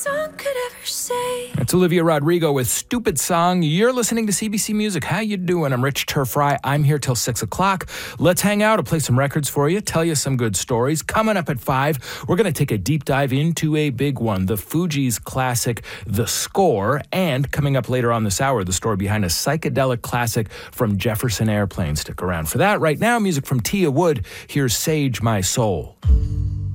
song could ever say. It's Olivia Rodrigo with Stupid Song. You're listening to CBC Music. How you doing? I'm Rich Turfry. I'm here till 6 o'clock. Let's hang out. I'll play some records for you, tell you some good stories. Coming up at 5, we're going to take a deep dive into a big one, the Fugees classic, The Score. And coming up later on this hour, the story behind a psychedelic classic from Jefferson Airplane. Stick around for that. Right now, music from Tia Wood. Here's Sage My Soul.